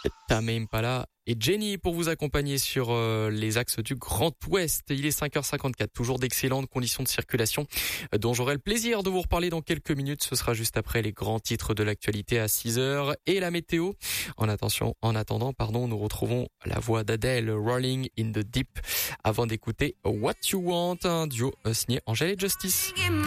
Tame Impala et Jenny pour vous accompagner sur les axes du Grand Ouest. Il est 5h54, toujours d'excellentes conditions de circulation dont j'aurai le plaisir de vous reparler dans quelques minutes. Ce sera juste après les grands titres de l'actualité à 6h et la météo. En attendant, nous retrouvons la voix d'Adèle, Rolling in the Deep, avant d'écouter What You Want, un duo signé Angèle et Justice.